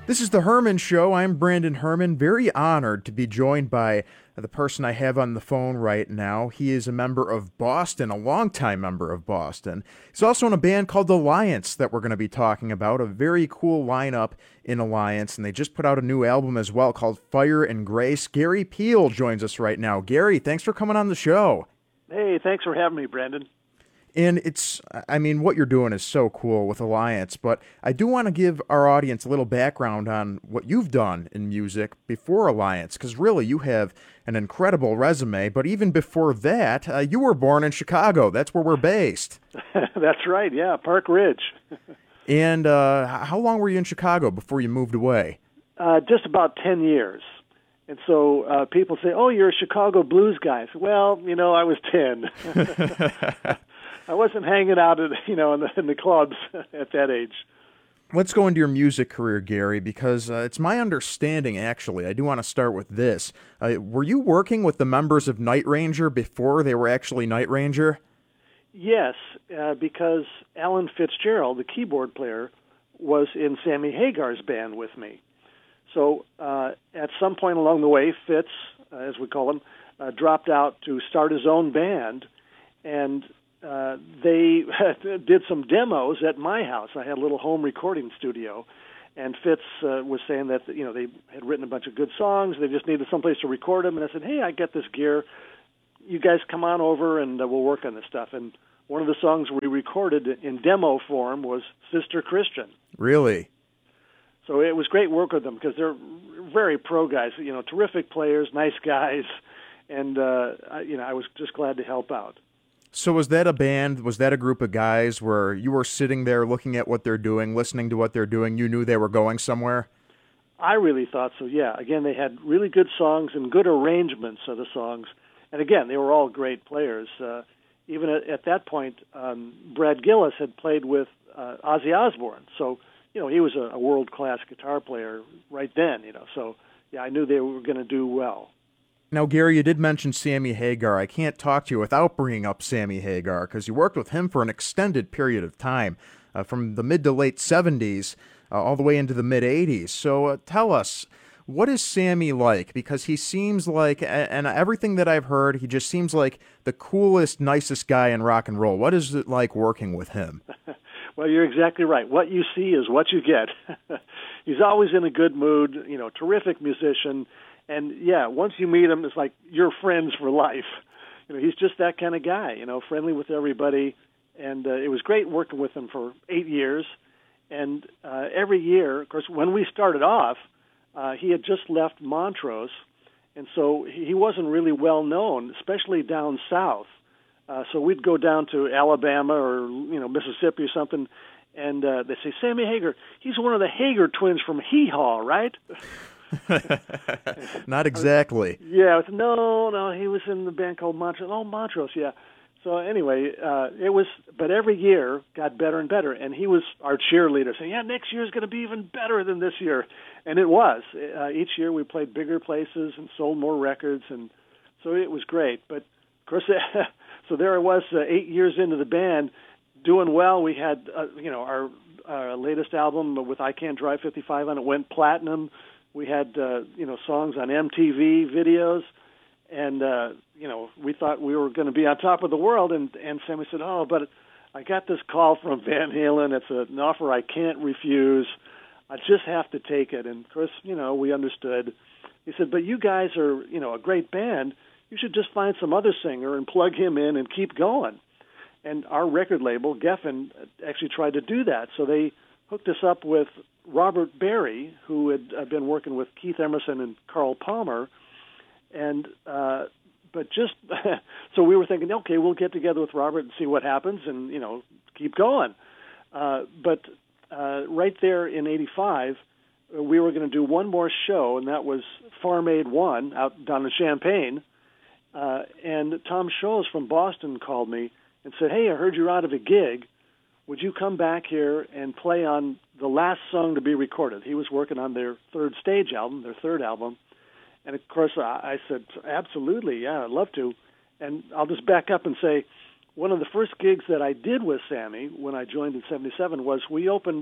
This is the Herman Show. I'm Brandon Herman. Very honored to be joined by the person I have on the phone right now. He is a member of Boston, a longtime member of Boston. He's also in a band called Alliance that we're going to be talking about, a very cool lineup in Alliance, and they just put out a new album as well called Fire and Grace. Gary Peel joins us right now. Gary, thanks for coming on the show. Hey, thanks for having me, Brandon. And what you're doing is so cool with Alliance, but I do want to give our audience a little background on what you've done in music before Alliance, because really you have an incredible resume, but even before that, you were born in Chicago. That's where we're based. That's right, yeah, Park Ridge. And how long were you in Chicago before you moved away? Just about 10 years. And so people say, oh, you're a Chicago blues guy. Well, I was 10. I wasn't hanging out at, in the clubs at that age. Let's go into your music career, Gary, because it's my understanding, actually. I do want to start with this. Were you working with the members of Night Ranger before they were actually Night Ranger? Yes, because Alan Fitzgerald, the keyboard player, was in Sammy Hagar's band with me. So at some point along the way, Fitz, as we call him, dropped out to start his own band, and they did some demos at my house. I had a little home recording studio, and Fitz was saying that they had written a bunch of good songs. They just needed someplace to record them, and I said, "Hey, I get this gear. You guys come on over, and we'll work on this stuff." And one of the songs we recorded in demo form was "Sister Christian." Really? So it was great work with them because they're very pro guys. Terrific players, nice guys, and I was just glad to help out. So was that a band, was that a group of guys where you were sitting there looking at what they're doing, listening to what they're doing, you knew they were going somewhere? I really thought so, yeah. Again, they had really good songs and good arrangements of the songs. And again, they were all great players. Even at that point, Brad Gillis had played with Ozzy Osbourne. So, he was a world-class guitar player right then, So, yeah, I knew they were going to do well. Now, Gary, you did mention Sammy Hagar. I can't talk to you without bringing up Sammy Hagar, because you worked with him for an extended period of time, from the mid to late 70s all the way into the mid-80s. So tell us, what is Sammy like? Because he seems like, and everything that I've heard, he just seems like the coolest, nicest guy in rock and roll. What is it like working with him? Well, you're exactly right. What you see is what you get. He's always in a good mood, terrific musician. And, yeah, once you meet him, it's like you're friends for life. He's just that kind of guy, friendly with everybody. And it was great working with him for 8 years. And every year, of course, when we started off, he had just left Montrose. And so he wasn't really well known, especially down south. So we'd go down to Alabama or, Mississippi or something, and they'd say, Sammy Hagar, he's one of the Hagar twins from Hee Haw, right? Not exactly. Yeah, no, he was in the band called Montrose. Oh, Montrose, yeah. So anyway, but every year got better and better, and he was our cheerleader, saying, yeah, next year's going to be even better than this year. And it was. Each year we played bigger places and sold more records, and so it was great. But, of course, so there I was 8 years into the band, doing well. We had, our latest album with I Can't Drive 55 on it went platinum. We had, songs on MTV videos, and, we thought we were going to be on top of the world, and Sammy said, oh, but I got this call from Van Halen. It's an offer I can't refuse. I just have to take it. And, of course, we understood. He said, but you guys are, a great band. You should just find some other singer and plug him in and keep going. And our record label, Geffen, actually tried to do that. So they hooked us up with Robert Berry, who had been working with Keith Emerson and Carl Palmer, and but just so we were thinking, okay, we'll get together with Robert and see what happens, and keep going. But right there in '85, we were going to do one more show, and that was Farm Aid 1 out down in Champaign. And Tom Scholes from Boston called me and said, hey, I heard you're out of a gig. Would you come back here and play on the last song to be recorded? He was working on their third stage album, their third album. And, of course, I said, absolutely, yeah, I'd love to. And I'll just back up and say one of the first gigs that I did with Sammy when I joined in '77 was we opened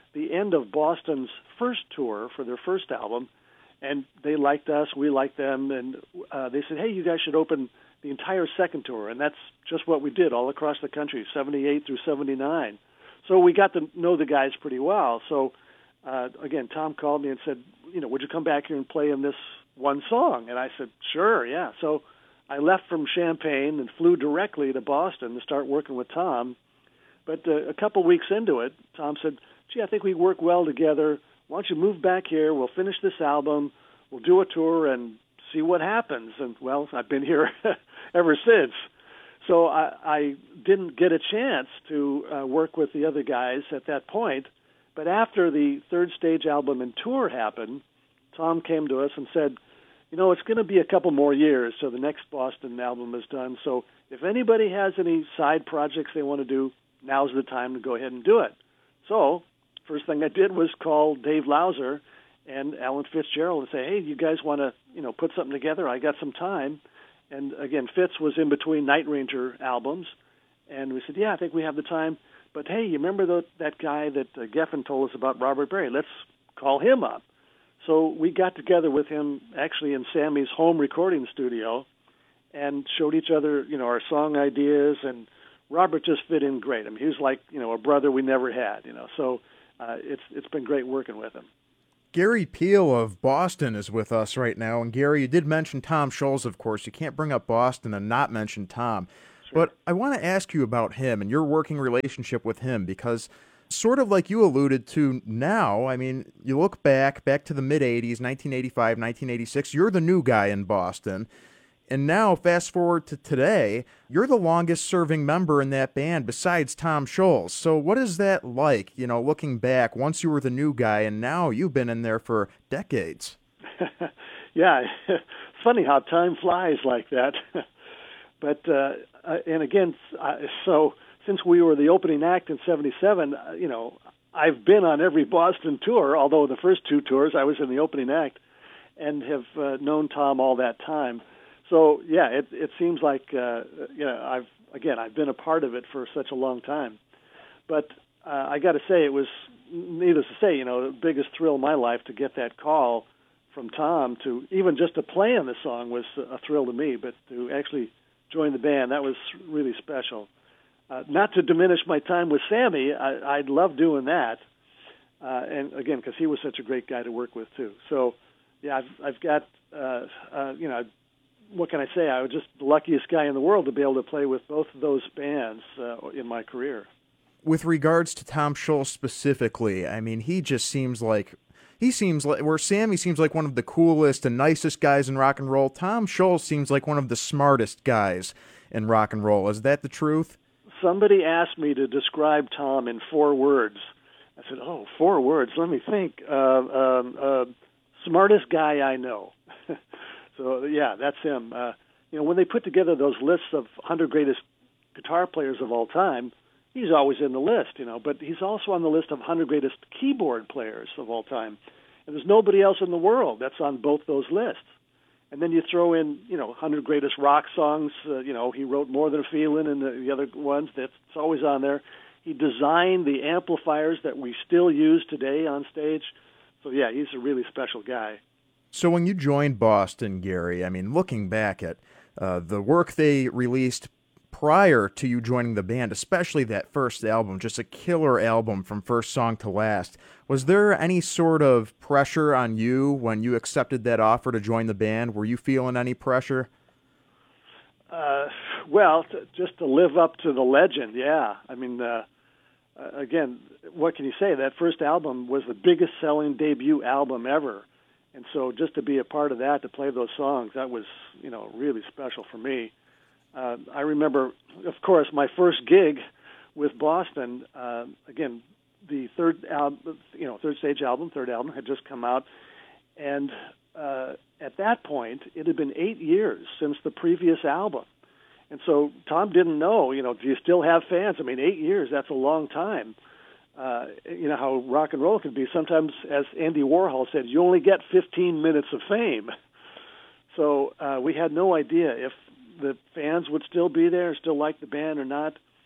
the end of Boston's first tour for their first album, and they liked us, we liked them, and they said, hey, you guys should open the entire second tour, and that's just what we did all across the country, 78 through 79. So we got to know the guys pretty well. So, again, Tom called me and said, would you come back here and play in this one song? And I said, sure, yeah. So I left from Champaign and flew directly to Boston to start working with Tom. But a couple weeks into it, Tom said, gee, I think we work well together. Why don't you move back here? We'll finish this album. We'll do a tour and see what happens. And, well, I've been here ever since. So I didn't get a chance to work with the other guys at that point. But after the Third Stage album and tour happened, Tom came to us and said, it's going to be a couple more years till the next Boston album is done. So if anybody has any side projects they want to do, now's the time to go ahead and do it. So first thing I did was call Dave Lauser and Alan Fitzgerald and say, hey, you guys want to, put something together? I got some time. And again, Fitz was in between Night Ranger albums. And we said, yeah, I think we have the time. But hey, you remember that guy that Geffen told us about, Robert Berry? Let's call him up. So we got together with him actually in Sammy's home recording studio and showed each other, our song ideas. And Robert just fit in great. I mean, he was like, a brother we never had, So it's been great working with him. Gary Peel of Boston is with us right now. And Gary, you did mention Tom Scholz, of course. You can't bring up Boston and not mention Tom. Sure. But I want to ask you about him and your working relationship with him, because sort of like you alluded to now, I mean, you look back to the mid-'80s, 1985, 1986, you're the new guy in Boston. And now, fast forward to today, you're the longest-serving member in that band besides Tom Scholz. So what is that like, looking back, once you were the new guy and now you've been in there for decades? Yeah, funny how time flies like that. But, and again, so since we were the opening act in 77, I've been on every Boston tour, although the first two tours I was in the opening act, and have known Tom all that time. So yeah, it seems like I've been a part of it for such a long time. But I got to say, it was, needless to say, the biggest thrill of my life to get that call from Tom, to even just to play on the song was a thrill to me. But to actually join the band, that was really special. Not to diminish my time with Sammy, I'd love doing that. And again, because he was such a great guy to work with too. So yeah, I've got what can I say? I was just the luckiest guy in the world to be able to play with both of those bands in my career. With regards to Tom Scholz specifically, I mean, he seems like where Sammy seems like one of the coolest and nicest guys in rock and roll, Tom Scholz seems like one of the smartest guys in rock and roll. Is that the truth? Somebody asked me to describe Tom in 4 words. I said, 4 words? Let me think. Smartest guy I know. So, yeah, that's him. When they put together those lists of 100 greatest guitar players of all time, he's always in the list, but he's also on the list of 100 greatest keyboard players of all time. And there's nobody else in the world that's on both those lists. And then you throw in, 100 greatest rock songs. He wrote More Than a Feelin' and the other ones. That's always on there. He designed the amplifiers that we still use today on stage. So, yeah, he's a really special guy. So when you joined Boston, Gary, I mean, looking back at the work they released prior to you joining the band, especially that first album, just a killer album from first song to last, was there any sort of pressure on you when you accepted that offer to join the band? Were you feeling any pressure? Just to live up to the legend, yeah. I mean, again, what can you say? That first album was the biggest selling debut album ever. And so just to be a part of that, to play those songs, that was, really special for me. I remember, of course, my first gig with Boston, again, the third stage album, third album had just come out. And at that point, it had been 8 years since the previous album. And so Tom didn't know, do you still have fans? I mean, 8 years, that's a long time. How rock and roll can be. Sometimes, as Andy Warhol said, you only get 15 minutes of fame. So we had no idea if the fans would still be there, still like the band or not.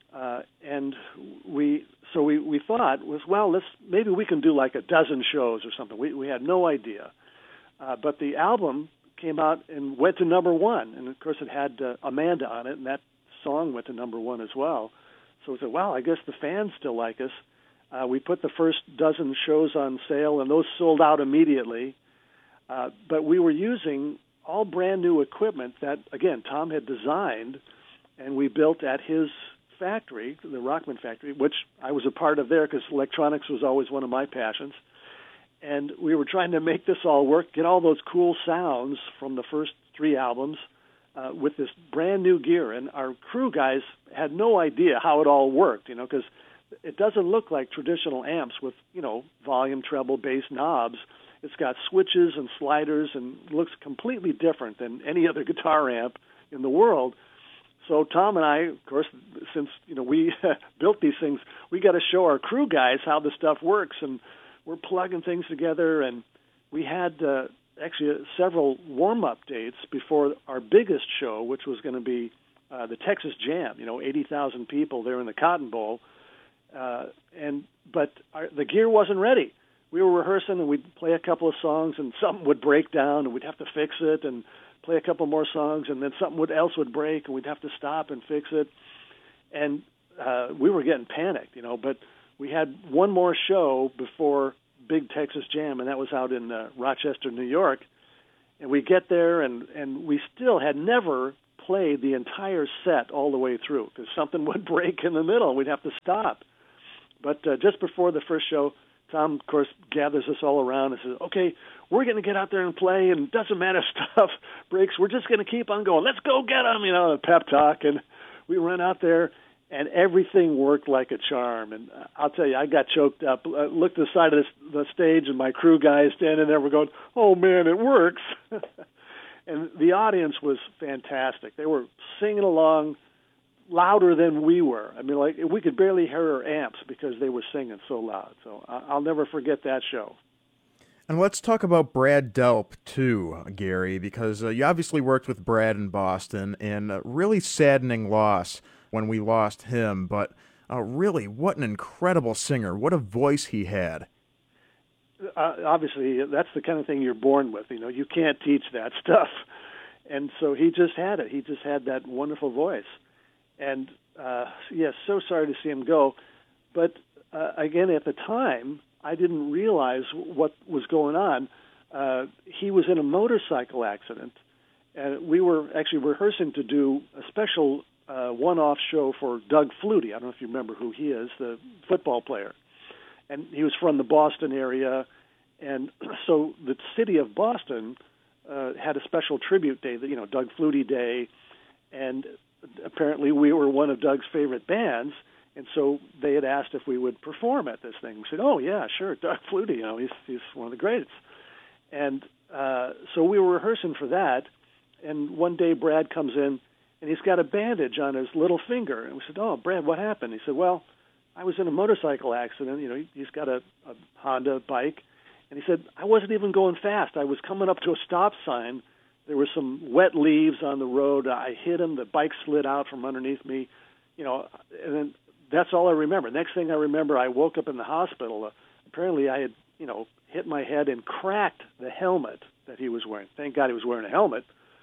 And we thought was, well, maybe we can do like a dozen shows or something. We had no idea. But the album came out and went to number one. And, of course, it had Amanda on it, and that song went to number one as well. So we said, well, I guess the fans still like us. We put the first dozen shows on sale, and those sold out immediately. But we were using all brand-new equipment that, again, Tom had designed, and we built at his factory, the Rockman factory, which I was a part of there because electronics was always one of my passions. And we were trying to make this all work, get all those cool sounds from the first three albums with this brand new gear. And our crew guys had no idea how it all worked, because it doesn't look like traditional amps with, volume, treble, bass, knobs. It's got switches and sliders and looks completely different than any other guitar amp in the world. So Tom and I, of course, since we built these things, we got to show our crew guys how the stuff works, and we're plugging things together. And we had actually several warm-up dates before our biggest show, which was going to be the Texas Jam. 80,000 people there in the Cotton Bowl, but the gear wasn't ready. We were rehearsing, and we'd play a couple of songs, and something would break down, and we'd have to fix it, and play a couple more songs, and then something else would break, and we'd have to stop and fix it. And we were getting panicked, but we had one more show before Big Texas Jam, and that was out in Rochester, New York. And we get there, and we still had never played the entire set all the way through because something would break in the middle, and we'd have to stop. But just before the first show, Tom, of course, gathers us all around and says, okay, we're going to get out there and play, and it doesn't matter if stuff breaks. We're just going to keep on going. Let's go get them, a pep talk. And we ran out there, and everything worked like a charm. And I'll tell you, I got choked up. I looked at the side of the stage, and my crew guys standing there were going, oh, man, it works. And the audience was fantastic. They were singing along louder than we were. I mean, like, we could barely hear our amps because they were singing so loud. So I'll never forget that show. And let's talk about Brad Delp, too, Gary, because you obviously worked with Brad in Boston, and a really saddening loss when we lost him. But really, what an incredible singer. What a voice he had. Obviously, that's the kind of thing you're born with. You can't teach that stuff. And so he just had it. He just had that wonderful voice. And, so sorry to see him go. But, again, at the time, I didn't realize what was going on. He was in a motorcycle accident, and we were actually rehearsing to do a special one-off show for Doug Flutie. I don't know if you remember who he is, the football player. And he was from the Boston area. And so the city of Boston had a special tribute day, Doug Flutie Day, and apparently we were one of Doug's favorite bands, and so they had asked if we would perform at this thing. We said, oh, yeah, sure, Doug Flutie, he's one of the greats. And so we were rehearsing for that, and one day Brad comes in, and he's got a bandage on his little finger. And we said, oh, Brad, what happened? He said, well, I was in a motorcycle accident. He's got a Honda bike. And he said, I wasn't even going fast. I was coming up to a stop sign. There were some wet leaves on the road. I hit him. The bike slid out from underneath me. And then that's all I remember. Next thing I remember, I woke up in the hospital. Apparently I had, hit my head and cracked the helmet that he was wearing. Thank God he was wearing a helmet.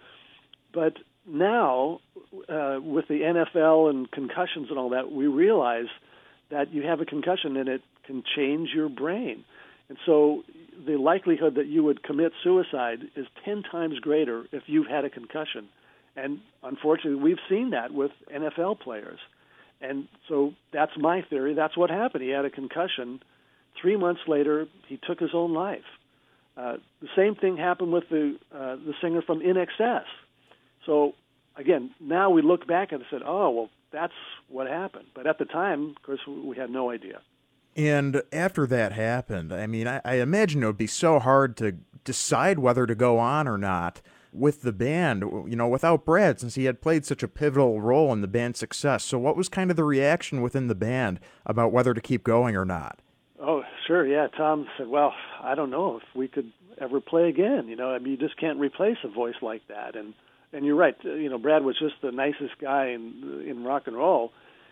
But now, with the NFL and concussions and all that, we realize that you have a concussion and it can change your brain. And so the likelihood that you would commit suicide is 10 times greater if you've had a concussion. And unfortunately, we've seen that with NFL players. And so that's my theory. That's what happened. He had a concussion. 3 months later, he took his own life. The same thing happened with the singer from INXS. So, again, now we look back and said, oh, well, that's what happened. But at the time, of course, we had no idea. And after that happened, I mean, I imagine it would be so hard to decide whether to go on or not with the band, without Brad, since he had played such a pivotal role in the band's success. So what was kind of the reaction within the band about whether to keep going or not? Oh, sure, yeah. Tom said, well, I don't know if we could ever play again. You just can't replace a voice like that. And you're right, Brad was just the nicest guy in rock and roll.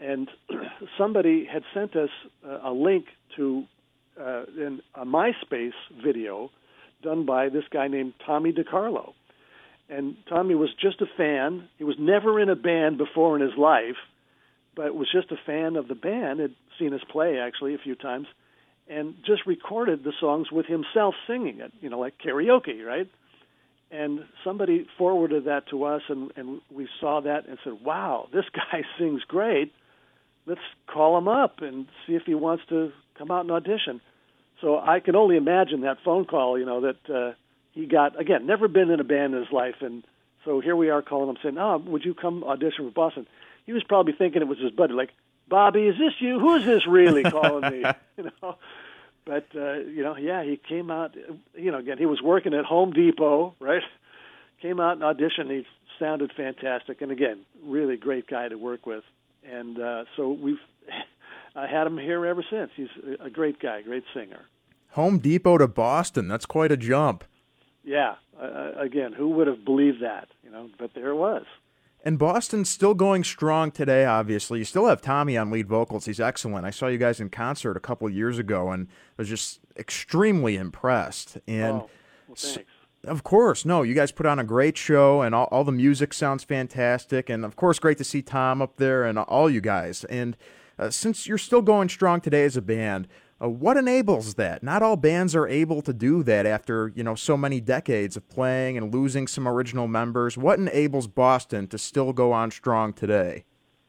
and somebody had sent us a link to a MySpace video done by this guy named Tommy DiCarlo. And Tommy was just a fan. He was never in a band before in his life, but was just a fan of the band, had seen us play actually a few times, and just recorded the songs with himself singing it, like karaoke, right? And somebody forwarded that to us, and we saw that and said, wow, this guy sings great. Let's call him up and see if he wants to come out and audition. So I can only imagine that phone call, that he got, again, never been in a band in his life. And so here we are calling him saying, would you come audition for Boston? He was probably thinking it was his buddy, like, Bobby, is this you? Who is this really calling me? But, he came out, again, he was working at Home Depot, right? Came out and auditioned. He sounded fantastic. And again, really great guy to work with. And so we've had him here ever since. He's a great guy, great singer. Home Depot to Boston, that's quite a jump. Yeah, again, who would have believed that? But there it was. And Boston's still going strong today, obviously. You still have Tommy on lead vocals. He's excellent. I saw you guys in concert a couple of years ago and was just extremely impressed. And well, thanks. Of course. No, you guys put on a great show, and all the music sounds fantastic. And, of course, great to see Tom up there and all you guys. And since you're still going strong today as a band, what enables that? Not all bands are able to do that after, so many decades of playing and losing some original members. What enables Boston to still go on strong today?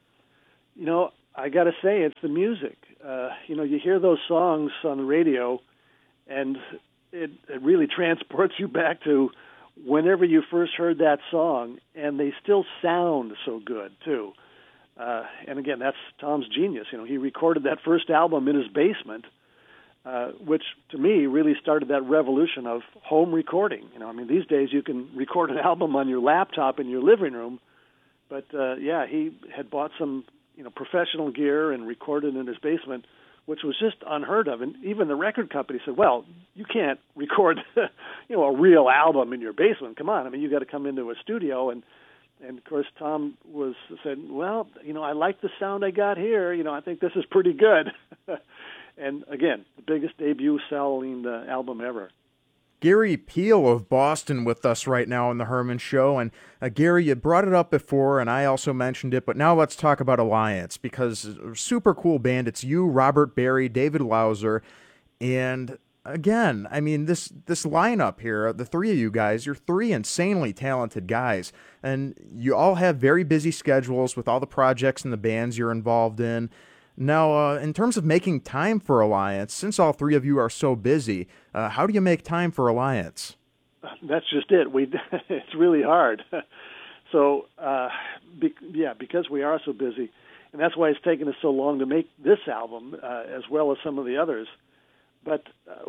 I got to say, it's the music. You hear those songs on the radio, and it really transports you back to whenever you first heard that song, and they still sound so good, too. And again, that's Tom's genius. He recorded that first album in his basement, which to me really started that revolution of home recording. These days you can record an album on your laptop in your living room, but he had bought some professional gear and recorded in his basement, which was just unheard of. And even the record company said, well, you can't record a real album in your basement. Come on, you got to come into a studio. And of course Tom said, well, I like the sound I got here. I think this is pretty good. And again, the biggest debut selling album ever. Gary Peel of Boston with us right now on the Herman Show. And Gary, you brought it up before, and I also mentioned it, but now let's talk about Alliance, because a super cool band. It's you, Robert Barry, David Lauser, and again, this lineup here, the three of you guys, you're three insanely talented guys, and you all have very busy schedules with all the projects and the bands you're involved in. Now, in terms of making time for Alliance, since all three of you are so busy, how do you make time for Alliance? That's just it. It's really hard. So, because we are so busy, and that's why it's taken us so long to make this album, as well as some of the others. But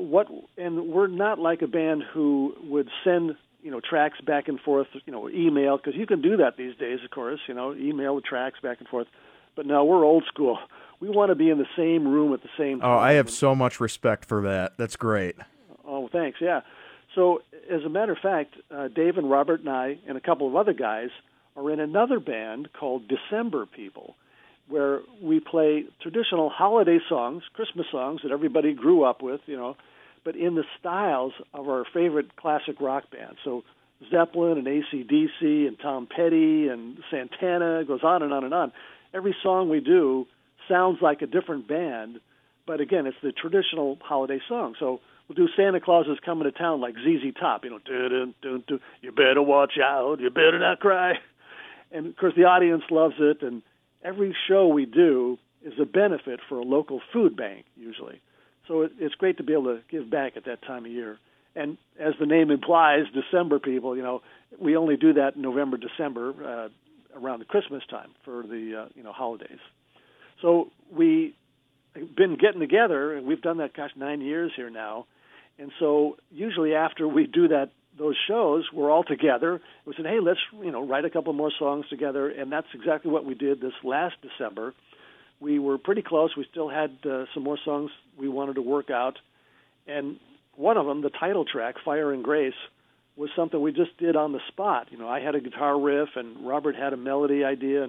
we're not like a band who would send tracks back and forth, email, because you can do that these days, of course, email the tracks back and forth. But no, we're old school. We want to be in the same room at the same time. Oh, I have so much respect for that. That's great. Oh, thanks, yeah. So, as a matter of fact, Dave and Robert and I and a couple of other guys are in another band called December People, where we play traditional holiday songs, Christmas songs that everybody grew up with, but in the styles of our favorite classic rock bands. So Zeppelin and AC/DC and Tom Petty and Santana, goes on and on and on. Every song we do sounds like a different band, but again, it's the traditional holiday song. So we'll do Santa Claus is Coming to Town like ZZ Top, dun, dun, dun, you better watch out, you better not cry. And of course the audience loves it, and every show we do is a benefit for a local food bank usually. So it's great to be able to give back at that time of year. And as the name implies, December People, we only do that in November, December, around the Christmas time for the holidays. So we've been getting together, and we've done that 9 years here now. And so usually after we do those shows, we're all together. We said, hey, let's write a couple more songs together, and that's exactly what we did this last December. We were pretty close. We still had some more songs we wanted to work out, and one of them, the title track, Fire and Grace, was something we just did on the spot. I had a guitar riff, and Robert had a melody idea, and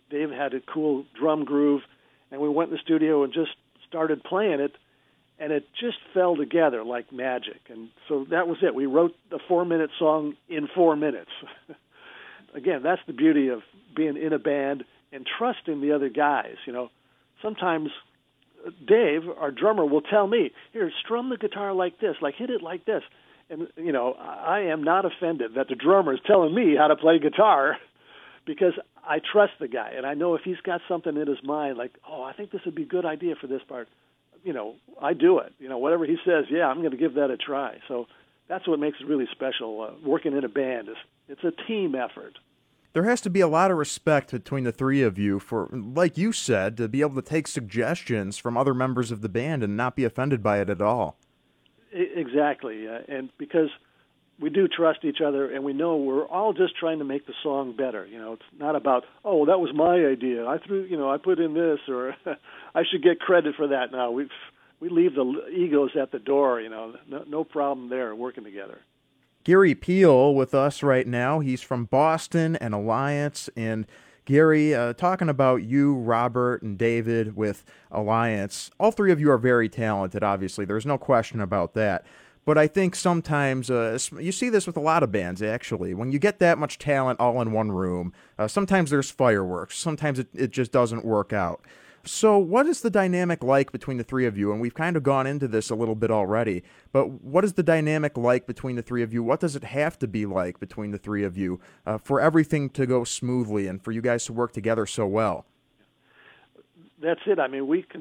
Dave had a cool drum groove, and we went in the studio and just started playing it, and it just fell together like magic. And so that was it. We wrote the 4-minute song in 4 minutes. Again, that's the beauty of being in a band and trusting the other guys. You know, sometimes Dave, our drummer, will tell me, here, strum the guitar like this, like hit it like this. And, you know, I am not offended that the drummer is telling me how to play guitar because I trust the guy. And I know if he's got something in his mind, like, oh, I think this would be a good idea for this part, you know, I do it. You know, whatever he says, yeah, I'm going to give that a try. So that's what makes it really special. Working in a band, it's a team effort. There has to be a lot of respect between the three of you for, like you said, to be able to take suggestions from other members of the band and not be offended by it at all. Exactly, and because we do trust each other, and we know we're all just trying to make the song better. You know, it's not about, oh, well, that was my idea. I put in this, or I should get credit for that. No, we leave the egos at the door. You know, no problem there working together. Gary Peel with us right now. He's from Boston and Alliance. And Gary, talking about you, Robert, and David with Alliance, all three of you are very talented, obviously. There's no question about that. But I think sometimes, you see this with a lot of bands, actually. When you get that much talent all in one room, sometimes there's fireworks. Sometimes it just doesn't work out. So what is the dynamic like between the three of you? And we've kind of gone into this a little bit already, but what is the dynamic like between the three of you? What does it have to be like between the three of you for everything to go smoothly and for you guys to work together so well? That's it. I mean, we